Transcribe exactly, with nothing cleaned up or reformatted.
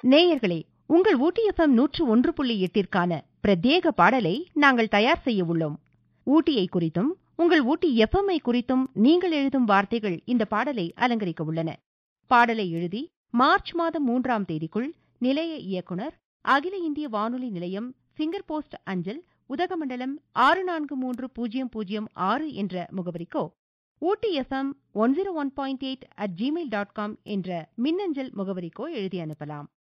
நேயர்களே, உங்கள் ஊட்டி எஃப்எம் நூற்று ஒன்று புள்ளி எட்டிற்கான பிரத்யேக பாடலை நாங்கள் தயார் செய்ய உள்ளோம். ஊட்டியை குறித்தும் உங்கள் ஊட்டி எஃப்எம்ஐ குறித்தும் நீங்கள் எழுதும் வார்த்தைகள் இந்த பாடலை அலங்கரிக்க உள்ளன. பாடலை எழுதி மார்ச் மாதம் மூன்றாம் தேதிக்குள் நிலைய இயக்குனர், அகில இந்திய வானொலி நிலையம், ஃபிங்கர் போஸ்ட் அஞ்சல், உதகமண்டலம் ஆறு நான்கு மூன்று பூஜ்ஜியம் பூஜ்ஜியம் ஆறு என்ற முகவரிக்கோ, ஊட்டி FM one zero one point eight at Gmail dot com என்ற மின்னஞ்சல் முகவரிக்கோ எழுதி அனுப்பலாம்.